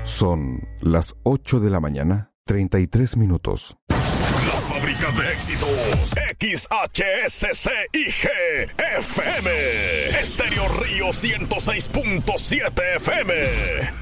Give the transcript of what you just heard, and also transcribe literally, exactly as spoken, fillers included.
Son las ocho de la mañana, treinta y tres minutos. La fábrica de éxitos, X H S C I G F M, Estéreo Río ciento seis punto siete F M.